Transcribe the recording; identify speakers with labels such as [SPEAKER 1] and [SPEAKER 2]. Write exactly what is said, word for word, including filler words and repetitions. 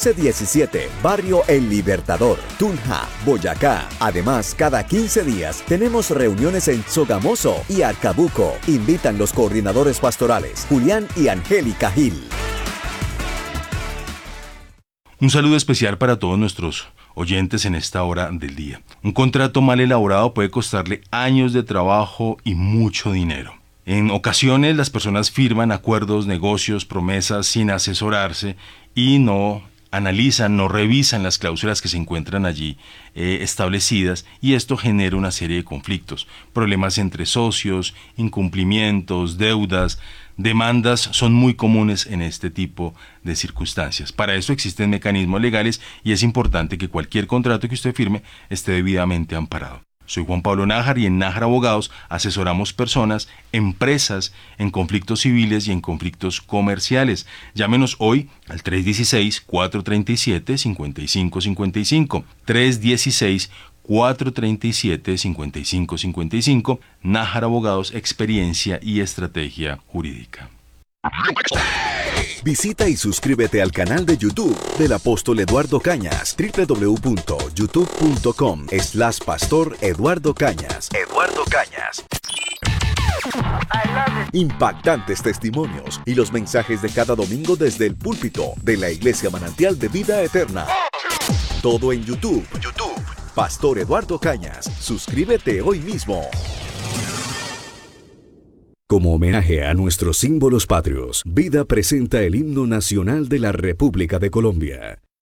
[SPEAKER 1] C diecisiete, Barrio El Libertador, Tunja, Boyacá. Además, cada quince días tenemos reuniones en Sogamoso y Arcabuco. Invitan los coordinadores pastorales, Julián y Angélica Gil.
[SPEAKER 2] Un saludo especial para todos nuestros oyentes en esta hora del día. Un contrato mal elaborado puede costarle años de trabajo y mucho dinero. En ocasiones las personas firman acuerdos, negocios, promesas sin asesorarse y no analizan, no revisan las cláusulas que se encuentran allí eh, establecidas, y esto genera una serie de conflictos, problemas entre socios, incumplimientos, deudas, demandas son muy comunes en este tipo de circunstancias. Para eso existen mecanismos legales y es importante que cualquier contrato que usted firme esté debidamente amparado. Soy Juan Pablo Nájar y en Nájar Abogados asesoramos personas, empresas en conflictos civiles y en conflictos comerciales. Llámenos hoy al tres uno seis, cuatro tres siete, cinco cinco cinco cinco, tres uno seis, cuatro tres siete, cinco cinco cinco cinco. Nájar Abogados, experiencia y estrategia jurídica.
[SPEAKER 1] Visita y suscríbete al canal de YouTube del Apóstol Eduardo Cañas, doble u doble u doble u punto youtube punto com slash pastor Eduardo Cañas. Eduardo Cañas. Impactantes testimonios y los mensajes de cada domingo desde el púlpito de la Iglesia Manantial de Vida Eterna. Todo en YouTube. YouTube. Pastor Eduardo Cañas. Suscríbete hoy mismo. Como homenaje a nuestros símbolos patrios, Vida presenta el himno nacional de la República de Colombia.